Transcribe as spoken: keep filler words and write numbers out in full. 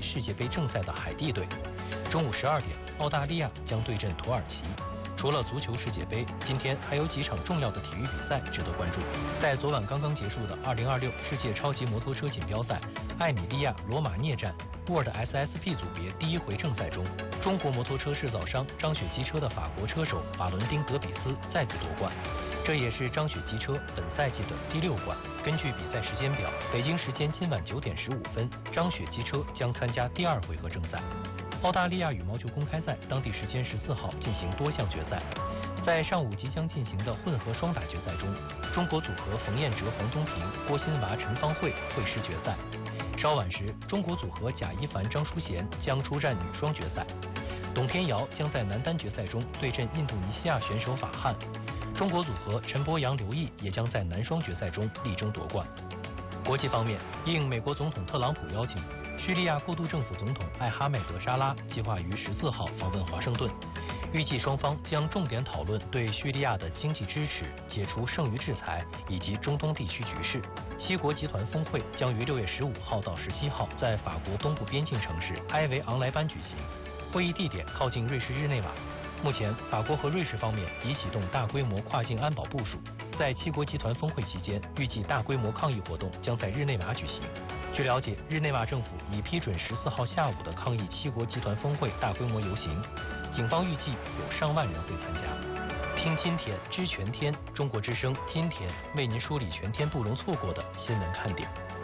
世界杯正赛的海地队。中午十二点，澳大利亚将对阵土耳其。除了足球世界杯，今天还有几场重要的体育比赛值得关注。在昨晚刚刚结束的二零二六世界超级摩托车锦标赛艾米利亚罗马涅站 World S S P 组别第一回正赛中，中国摩托车制造商张雪机车的法国车手法伦丁·德比斯再次夺冠，这也是张雪机车本赛季的第六冠。根据比赛时间表，北京时间今晚九点十五分，张雪机车将参加第二回合正赛。澳大利亚羽毛球公开赛当地时间十四号进行多项决赛，在上午即将进行的混合双打决赛中，中国组合冯彦哲、黄东萍、郭欣娃、陈芳慧会师决赛。稍晚时，中国组合贾一凡、张淑娴将出战女双决赛。董天瑶将在男单决赛中对阵印度尼西亚选手法汉。中国组合陈柏阳、刘毅也将在男双决赛中力争夺冠。国际方面，应美国总统特朗普邀请，叙利亚过渡政府总统艾哈迈德·沙拉计划于十四号访问华盛顿，预计双方将重点讨论对叙利亚的经济支持、解除剩余制裁以及中东地区局势。七国集团峰会将于六月十五号到十七号在法国东部边境城市埃维昂莱班举行，会议地点靠近瑞士日内瓦。目前，法国和瑞士方面已启动大规模跨境安保部署，在七国集团峰会期间，预计大规模抗议活动将在日内瓦举行。据了解，日内瓦政府已批准十四号下午的抗议七国集团峰会大规模游行，警方预计有上万人会参加。听今天知全天，中国之声今天为您梳理全天不容错过的新闻看点。